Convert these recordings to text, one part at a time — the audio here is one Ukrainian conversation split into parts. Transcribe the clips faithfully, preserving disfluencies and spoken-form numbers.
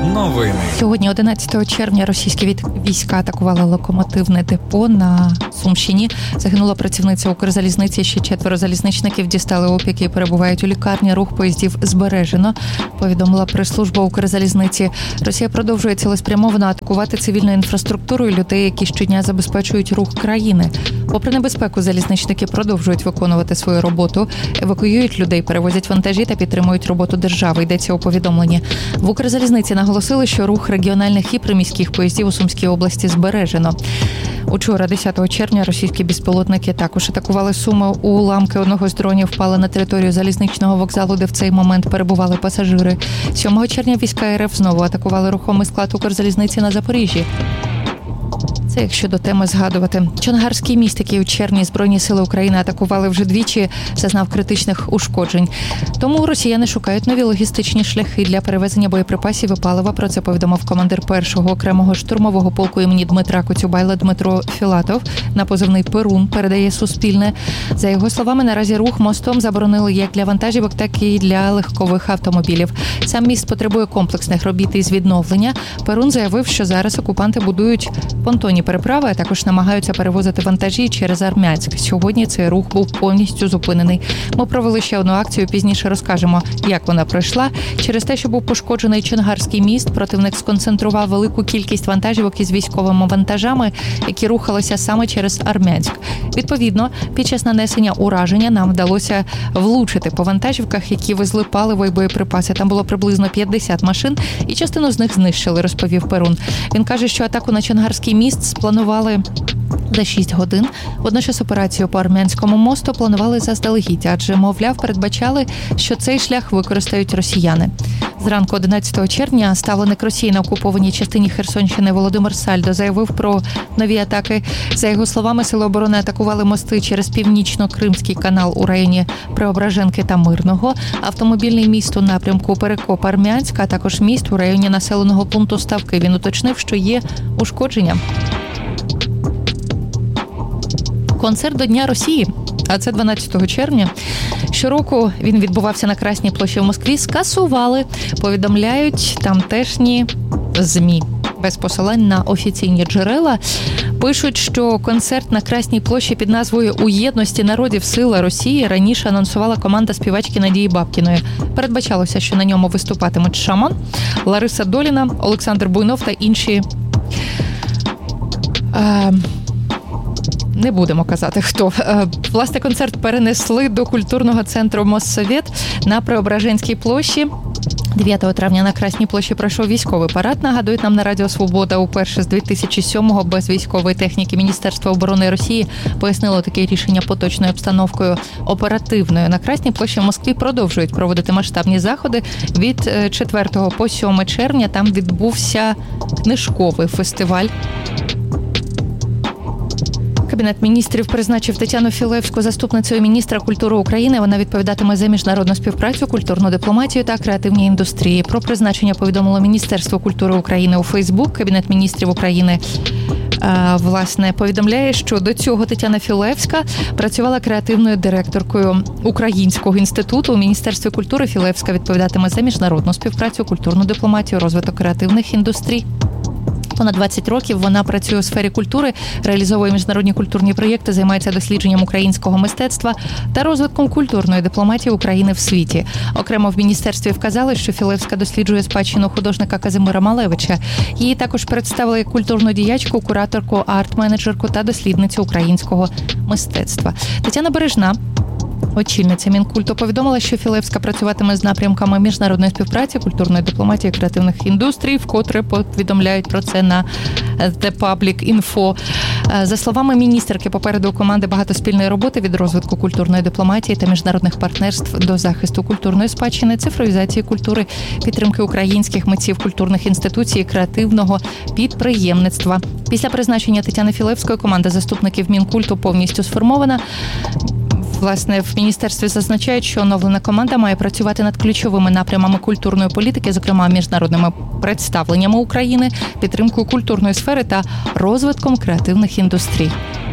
Новини. Сьогодні, одинадцятого червня, російські війська атакували локомотивне депо на Сумщині. Загинула працівниця Укрзалізниці, ще четверо залізничників дістали опіки і перебувають у лікарні. Рух поїздів збережено, повідомила прес-служба Укрзалізниці. Росія продовжує цілеспрямовано атакувати цивільну інфраструктуру і людей, які щодня забезпечують рух країни. Попри небезпеку, залізничники продовжують виконувати свою роботу, евакуюють людей, перевозять вантажі та підтримують роботу держави, йдеться у повідомленні. В Укрзалізниці наголосили, що рух регіональних і приміських поїздів у Сумській області збережено. Учора, десятого червня, російські безпілотники також атакували Суми. Уламки одного з дронів впали на територію залізничного вокзалу, де в цей момент перебували пасажири. сьомого червня війська РФ знову атакували рухомий склад Укрзалізниці на Запоріжжі. Це якщо до теми згадувати. Чонгарський міст, який у червні Збройні сили України атакували вже двічі, зазнав критичних ушкоджень. Тому росіяни шукають нові логістичні шляхи для перевезення боєприпасів і палива. Про це повідомив командир першого окремого штурмового полку імені Дмитра Коцюбайла Дмитро Філатов на позивний «Перун», передає Суспільне. За його словами, наразі рух мостом заборонили як для вантажівок, так і для легкових автомобілів. Сам міст потребує комплексних робіт із відновлення. Перун заявив, що зараз окупанти будують понтонні переправи, а також намагаються перевозити вантажі через Армянськ. Сьогодні цей рух був повністю зупинений. Ми провели ще одну акцію, пізніше розкажемо, як вона пройшла. Через те, що був пошкоджений Чонгарський міст, противник сконцентрував велику кількість вантажівок із військовими вантажами, які рухалися саме через Армянськ. Відповідно, під час нанесення ураження нам вдалося влучити по вантажівках, які везли паливо і боєприпаси. Там було приблизно п'ятдесят машин, і частину з них знищили, розповів Перун. Він каже, що атаку на Чонгарський міст спланували за шість годин. Водночас операцію по Армянському мосту планували заздалегідь, адже, мовляв, передбачали, що цей шлях використають росіяни. Зранку одинадцятого червня ставленик Росії на окупованій частині Херсонщини Володимир Сальдо заявив про нові атаки. За його словами, сили оборони атакували мости через Північно-Кримський канал у районі Преображенки та Мирного, автомобільний міст у напрямку Перекоп-Армянськ, а також міст у районі населеного пункту Ставки. Він уточнив, що є ушкодження. Концерт до Дня Росії, а це дванадцятого червня. Щороку він відбувався на Красній площі в Москві. Скасували, повідомляють тамтешні ЗМІ. Без посилань на офіційні джерела пишуть, що концерт на Красній площі під назвою «У єдності народів сила Росії» раніше анонсувала команда співачки Надії Бабкіної. Передбачалося, що на ньому виступатимуть Шаман, Лариса Доліна, Олександр Буйнов та інші... Е... Не будемо казати, хто. Власне, концерт перенесли до культурного центру Моссовет на Преображенській площі. дев'ятого травня на Красній площі пройшов військовий парад. Нагадують нам на Радіо Свобода, уперше з дві тисячі сьомого без військової техніки Міністерство оборони Росії пояснило таке рішення поточною обстановкою оперативною. На Красній площі в Москві продовжують проводити масштабні заходи. Від четвертого по сьоме червня там відбувся книжковий фестиваль. Кабінет міністрів призначив Тетяну Філевську заступницею міністра культури України. Вона відповідатиме за міжнародну співпрацю, культурну дипломатію та креативні індустрії. Про призначення повідомило Міністерство культури України у Фейсбук. Кабінет міністрів України власне повідомляє, що до цього Тетяна Філевська працювала креативною директоркою Українського інституту. У Міністерстві культури Філевська відповідатиме за міжнародну співпрацю, культурну дипломатію, розвиток креативних індустрій. Понад двадцять років вона працює у сфері культури, реалізовує міжнародні культурні проєкти, займається дослідженням українського мистецтва та розвитком культурної дипломатії України в світі. Окремо в міністерстві вказали, що Філевська досліджує спадщину художника Казимира Малевича. Її також представили як культурну діячку, кураторку, арт-менеджерку та дослідницю українського мистецтва. Тетяна Бережна, очільниця Мінкульту, повідомила, що Філевська працюватиме з напрямками міжнародної співпраці, культурної дипломатії, креативних індустрій, вкотре повідомляють про це на The Public Info. За словами міністерки, попереду у команди багато спільної роботи від розвитку культурної дипломатії та міжнародних партнерств до захисту культурної спадщини, цифровізації культури, підтримки українських митців, культурних інституцій, креативного підприємництва. Після призначення Тетяни Філевської команда заступників Мінкульту повністю сформована. Власне, в міністерстві зазначають, що оновлена команда має працювати над ключовими напрямами культурної політики, зокрема міжнародними представленнями України, підтримкою культурної сфери та розвитком креативних індустрій.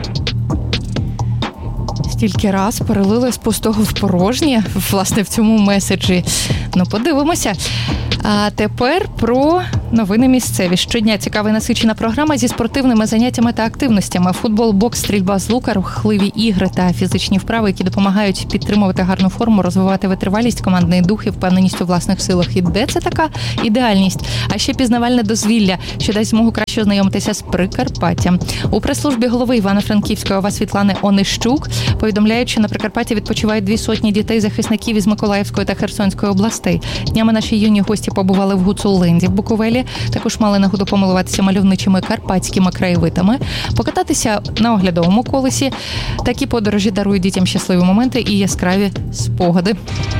Стільки раз перелили з пустого в порожнє, власне, в цьому меседжі. Ну, подивимося. А тепер про Новини місцеві. Щодня цікава і насичена програма зі спортивними заняттями та активностями. Футбол, бокс, стрільба з лука, рухливі ігри та фізичні вправи, які допомагають підтримувати гарну форму, розвивати витривалість, командний дух і впевненість у власних силах. І де це така ідеальність? А ще пізнавальне дозвілля, що дасть змогу краще ознайомитися з Прикарпаттям. У прес-службі голови Івано-Франківської ОВА Світлани Онищук повідомляють, що на Прикарпатті відпочивають дві сотні дітей-захисників із Миколаївської та Херсонської областей. Днями наші юні гості побували в Гуцулинді в Буковелі. Також мали нагоду помилуватися мальовничими карпатськими краєвидами, покататися на оглядовому колесі. Такі подорожі дарують дітям щасливі моменти і яскраві спогади.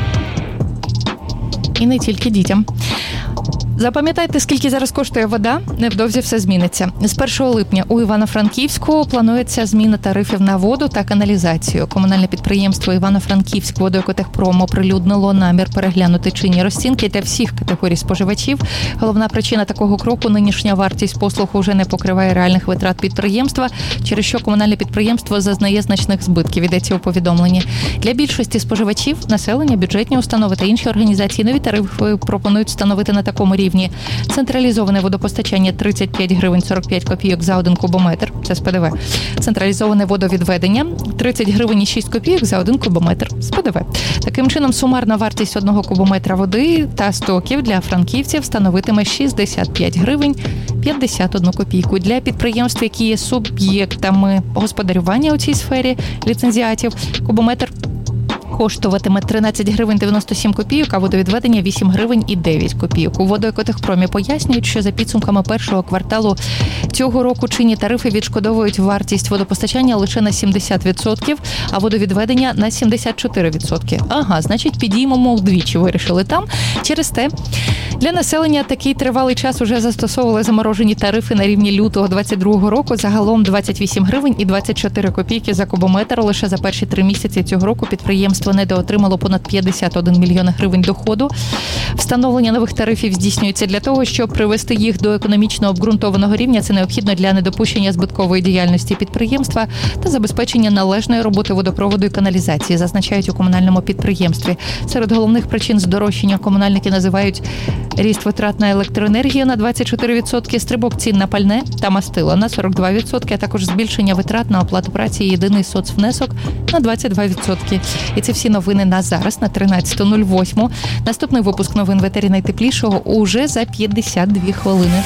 І не тільки дітям. Запам'ятайте, скільки зараз коштує вода, невдовзі все зміниться. З першого липня у Івано-Франківську планується зміна тарифів на воду та каналізацію. Комунальне підприємство Івано-Франківськ водоекотехпром оприлюднило намір переглянути чинні розцінки для всіх категорій споживачів. Головна причина такого кроку – нинішня вартість послуг уже не покриває реальних витрат підприємства, через що комунальне підприємство зазнає значних збитків, йдеться у повідомленні. Для більшості споживачів, населення, бюджетні установи та інші організації нові тарифи пропонують встановити на такому рівні. Централізоване водопостачання тридцять п'ять гривень сорок п'ять копійок за один кубометр, це з ПДВ. Централізоване водовідведення тридцять гривень і шість копійок за один кубометр, з ПДВ. Таким чином, сумарна вартість одного кубометра води та стоків для франківців становитиме шістдесят п'ять гривень п'ятдесят одну копійку. Для підприємств, які є суб'єктами господарювання у цій сфері, ліцензіатів, кубометр коштуватиме тринадцять гривень дев'яносто сім копійок, а водовідведення вісім гривень і дев'ять копійок. У водоекотехпромі пояснюють, що за підсумками першого кварталу цього року чинні тарифи відшкодовують вартість водопостачання лише на сімдесят відсотків, а водовідведення на сімдесят чотири відсотки. Ага, значить, підіймемо вдвічі, вирішили там. Через те для населення такий тривалий час уже застосовували заморожені тарифи на рівні лютого двадцять другого року. Загалом двадцять вісім гривень і двадцять чотири копійки за кубометр. Лише за перші три місяці цього року підприємство недоотримало понад п'ятдесят один мільйон гривень доходу. Встановлення нових тарифів здійснюється для того, щоб привести їх до економічно обґрунтованого рівня. Це необхідно для недопущення збиткової діяльності підприємства та забезпечення належної роботи водопроводу і каналізації, зазначають у комунальному підприємстві. Серед головних причин здорожчання комунальники називають ріст витрат на електроенергію на двадцять чотири відсотки, стрибок цін на пальне та мастило на сорок два відсотки, а також збільшення витрат на оплату праці і єдиний соцвнесок на двадцять два відсотки. І це всі новини на зараз, на тринадцята нуль восьма. Наступний випуск новин в етері найтеплішого уже за п'ятдесят дві хвилини.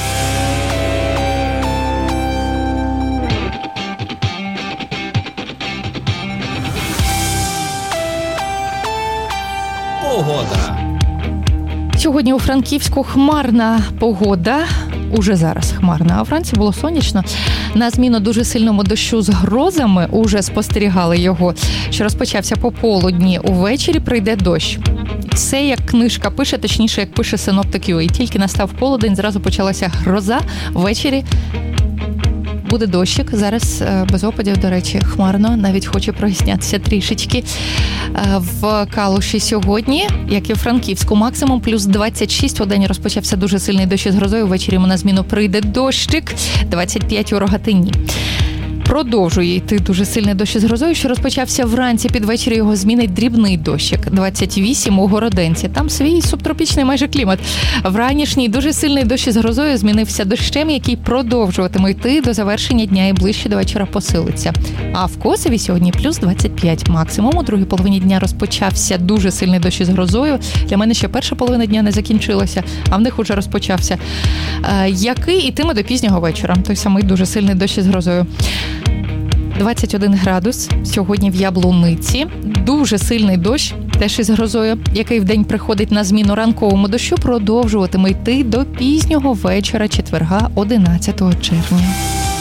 Погода. Сьогодні у Франківську хмарна погода. Уже зараз хмарна, а вранці було сонячно. На зміну дуже сильному дощу з грозами, уже спостерігали його, що розпочався пополудні. Увечері прийде дощ. Все, як книжка пише, точніше, як пише синоптик ю а. І тільки настав полудень, зразу почалася гроза. Ввечері буде дощик. Зараз без опадів, до речі, хмарно. Навіть хоче прояснятися трішечки. В Калуші сьогодні, як і в Франківську, максимум плюс двадцять шість. У день розпочався дуже сильний дощ із грозою. Ввечері йому на зміну прийде дощик. двадцять п'ять у Рогатині. Продовжує йти дуже сильний дощ із грозою, що розпочався вранці. Під вечір його змінить дрібний дощик. двадцять вісім у Городенці. Там свій субтропічний майже клімат. Вранішній дуже сильний дощ із грозою змінився дощем, який продовжуватиме йти до завершення дня і ближче до вечора посилиться. А в Косові сьогодні плюс двадцять п'ять максимум. У другій половині дня розпочався дуже сильний дощ із грозою. Для мене ще перша половина дня не закінчилася, а в них уже розпочався. Е, який ітиме до пізнього вечора. Той самий дуже сильний дощ із грозою. двадцять один градус сьогодні в Яблуниці. Дуже сильний дощ, теж із грозою, який вдень приходить на зміну ранковому дощу, продовжуватиме йти до пізнього вечора четверга одинадцятого червня.